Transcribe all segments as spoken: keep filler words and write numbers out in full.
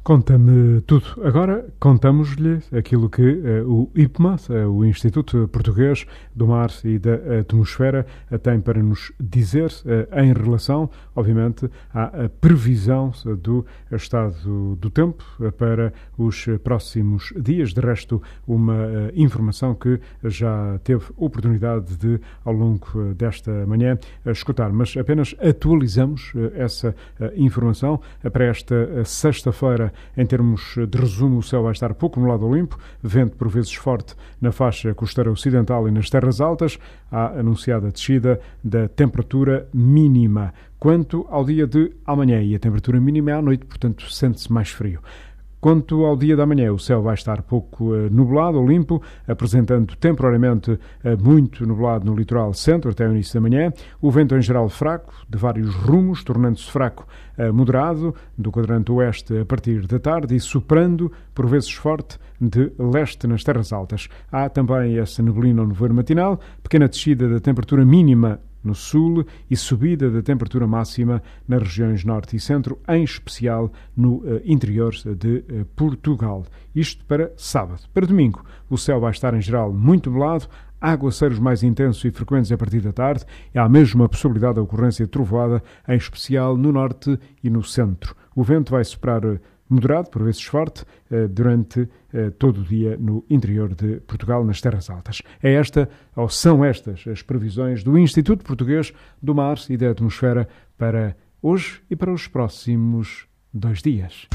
Conta-me tudo. Agora contamos-lhe aquilo que uh, o I P M A, uh, o Instituto Português do Mar e da Atmosfera, uh, tem para nos dizer uh, em relação, obviamente, à previsão uh, do estado do tempo uh, para os próximos dias. De resto, uma uh, informação que já teve oportunidade de, ao longo uh, desta manhã, uh, escutar. Mas apenas atualizamos uh, essa uh, informação uh, para esta uh, sexta-feira. Em termos de resumo, o céu vai estar pouco nublado ou limpo, vento por vezes forte na faixa costeira ocidental e nas terras altas. Há anunciada descida da temperatura mínima. Quanto ao dia de amanhã, e a temperatura mínima é à noite, portanto sente-se mais frio. Quanto ao dia da manhã, o céu vai estar pouco uh, nublado ou limpo, apresentando temporariamente uh, muito nublado no litoral centro até o início da manhã. O vento em geral fraco, de vários rumos, tornando-se fraco uh, moderado, do quadrante oeste a partir da tarde e soprando, por vezes forte, de leste nas terras altas. Há também essa neblina ou nevoeiro matinal, pequena descida da temperatura mínima no sul e subida da temperatura máxima nas regiões norte e centro, em especial no uh, interior de uh, Portugal. Isto para sábado. Para domingo, o céu vai estar em geral muito nublado, aguaceiros mais intensos e frequentes a partir da tarde, e há mesmo a possibilidade da ocorrência de trovoada, em especial no norte e no centro. O vento vai soprar uh, moderado, por vezes forte, durante todo o dia no interior de Portugal, nas terras altas. É esta, ou são estas, as previsões do Instituto Português do Mar e da Atmosfera para hoje e para os próximos dois dias.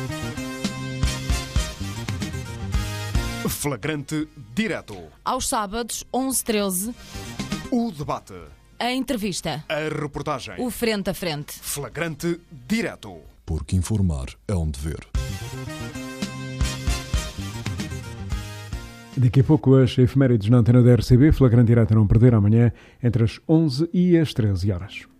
Flagrante Direto. Aos sábados, onze e treze. O debate. A entrevista. A reportagem. O frente a frente. Flagrante Direto. Porque informar é um dever. Daqui a pouco as efemérides na antena da R C B, Flagrante Direto a não perder, amanhã entre as onze e as treze horas.